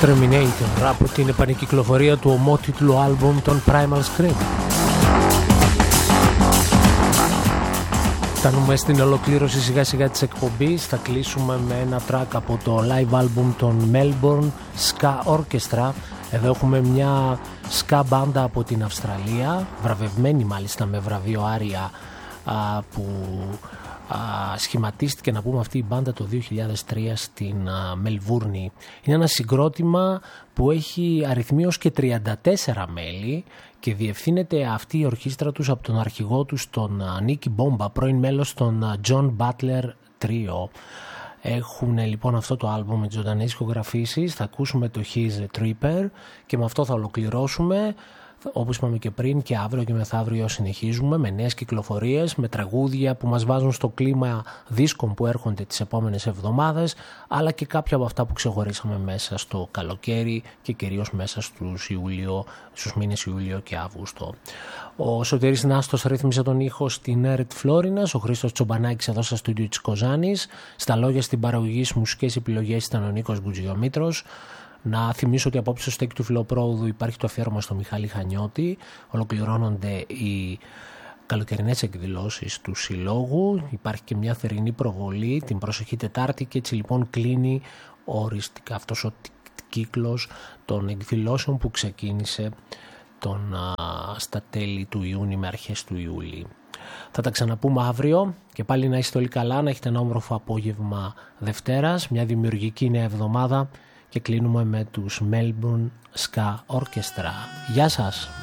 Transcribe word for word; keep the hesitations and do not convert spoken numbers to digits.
Exterminator από την επανεκυκλοφορία του ομότιτλου άλμπουμ των Primal Scream. Φτάνουμε στην ολοκλήρωση σιγά σιγά της εκπομπής. Θα κλείσουμε με ένα track από το live album των Melbourne Ska Orchestra. Εδώ έχουμε μια ska μπάντα από την Αυστραλία, βραβευμένη μάλιστα με βραβείο Άρια, που α, σχηματίστηκε, να πούμε, αυτή η μπάντα το δύο χιλιάδες τρία στην α, Μελβούρνη. Είναι ένα συγκρότημα που έχει αριθμεί ως και τριάντα τέσσερα μέλη και διευθύνεται αυτή η ορχήστρα τους από τον αρχηγό τους, τον Νίκη Μπόμπα, πρώην μέλος των John Butler Trio. Έχουν λοιπόν αυτό το άλμπομ με τις ζωντανές ηχογραφήσεις. Θα ακούσουμε το He's a Tripper και με αυτό θα ολοκληρώσουμε. Όπως είπαμε και πριν, και αύριο και μεθαύριο συνεχίζουμε με νέες κυκλοφορίες, με τραγούδια που μας βάζουν στο κλίμα δίσκων που έρχονται τις επόμενες εβδομάδες, αλλά και κάποια από αυτά που ξεχωρίσαμε μέσα στο καλοκαίρι και κυρίως μέσα στους, Ιούλιο, στους μήνες Ιούλιο και Αύγουστο. Ο Σωτήρης Νάστος ρύθμισε τον ήχο στην Έρετ Φλόρινας, ο Χρήστος Τσομπανάκης εδώ στα στούντιο της Κοζάνης, στα λόγια, στην παραγωγή, στις μουσικές επιλογές ήταν ο Νίκος Γκουτζιομήτρος. Να θυμίσω ότι απόψε στο στέκι του Φιλοπρόοδου υπάρχει το αφιέρωμα στο Μιχάλη Χανιώτη. Ολοκληρώνονται οι καλοκαιρινές εκδηλώσεις του Συλλόγου. Υπάρχει και μια θερινή προβολή την προσεχή Τετάρτη και έτσι λοιπόν κλείνει οριστικά αυτός ο κύκλος των εκδηλώσεων που ξεκίνησε τον, α, στα τέλη του Ιούνιου με αρχές του Ιούλη. Θα τα ξαναπούμε αύριο και πάλι να είστε όλοι καλά, να έχετε ένα όμορφο απόγευμα Δευτέρας, μια δημιουργική νέα εβδομάδα. Και κλείνουμε με τους Melbourne Ska Orchestra. Γεια σας!